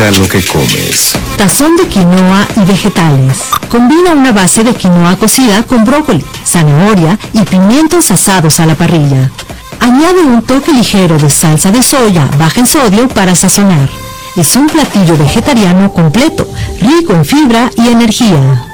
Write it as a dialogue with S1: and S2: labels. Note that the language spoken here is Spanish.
S1: Cuida lo que comes.
S2: Tazón de quinoa y vegetales. Combina una base de quinoa cocida con brócoli, zanahoria y pimientos asados a la parrilla. Añade un toque ligero de salsa de soya baja en sodio para sazonar. Es un platillo vegetariano completo, rico en fibra y energía.